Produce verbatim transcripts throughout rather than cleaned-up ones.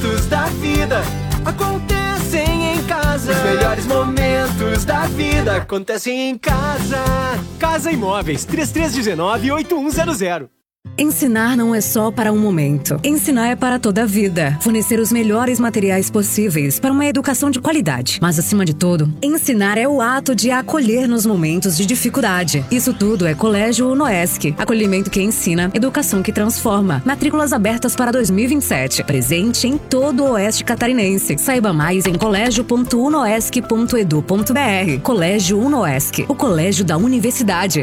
momentos da vida acontecem em casa. Os melhores momentos da vida acontecem em casa. Casa Imóveis, três três um nove, oito um zero zero. Ensinar não é só para um momento. Ensinar é para toda a vida. Fornecer os melhores materiais possíveis para uma educação de qualidade. Mas, acima de tudo, ensinar é o ato de acolher nos momentos de dificuldade. Isso tudo é Colégio Unoesc. Acolhimento que ensina, educação que transforma. Matrículas abertas para dois mil e vinte e sete. Presente em todo o Oeste Catarinense. Saiba mais em colégio ponto unoesc ponto edu ponto br. Colégio Unoesc, o colégio da universidade.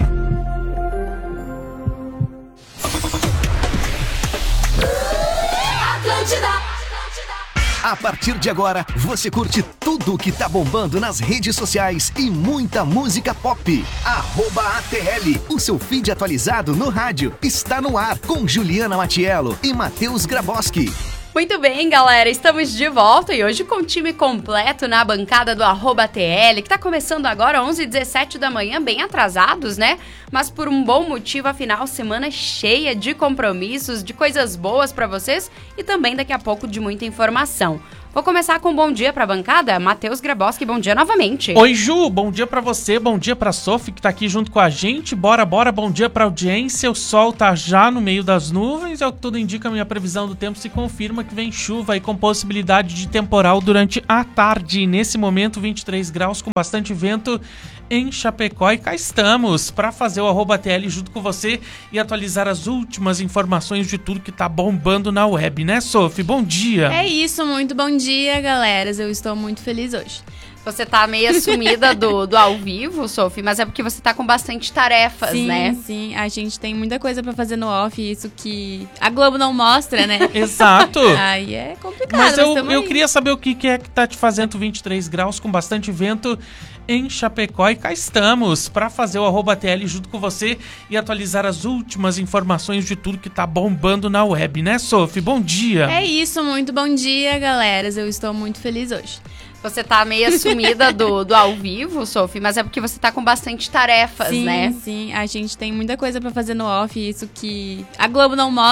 A partir de agora, você curte tudo que tá bombando nas redes sociais e muita música pop. Arroba A T L, o seu feed atualizado no rádio, está no ar com Juliana Matiello e Matheus Graboski. Muito bem, galera, estamos de volta e hoje com o time completo na bancada do arroba T L, que tá começando agora onze e dezessete da manhã, bem atrasados, né? Mas por um bom motivo, afinal, semana cheia de compromissos, de coisas boas pra vocês e também daqui a pouco de muita informação. Vou começar com um bom dia pra bancada. Matheus Graboski, bom dia novamente. Oi, Ju, bom dia pra você, bom dia pra Sophie, que tá aqui junto com a gente. Bora, bora, bom dia pra audiência. O sol tá já no meio das nuvens, é o que tudo indica. A minha previsão do tempo se confirma que vem chuva e com possibilidade de temporal durante a tarde. Nesse momento, vinte e três graus com bastante vento em Chapecó, e cá estamos para fazer o arroba T L junto com você e atualizar as últimas informações de tudo que tá bombando na web, né, Sophie? Bom dia! É isso, muito bom dia, galera. Eu estou muito feliz hoje. Você tá meio sumida do, do ao vivo, Sophie, mas é porque você tá com bastante tarefas, sim, né? Sim, sim. A gente tem muita coisa pra fazer no off, isso que a Globo não mostra, né? Exato. Aí é complicado, mas eu, mas eu queria saber o que, que é que tá te fazendo vinte e três graus com bastante vento em Chapecó, e cá estamos para fazer o arroba T L junto com você e atualizar as últimas informações de tudo que tá bombando na web, né, Sophie? Bom dia! É isso, muito bom dia, galera. Eu estou muito feliz hoje. Você tá meio sumida do, do ao vivo, Sophie, mas é porque você tá com bastante tarefas, sim, né? Sim, sim. A gente tem muita coisa pra fazer no off, isso que a Globo não mostra.